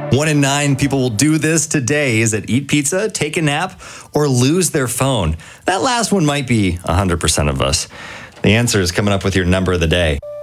1 in 9 people will do this today. Is it eat pizza, take a nap, or lose their phone? That last one might be 100% of us. The answer is coming up with your number of the day.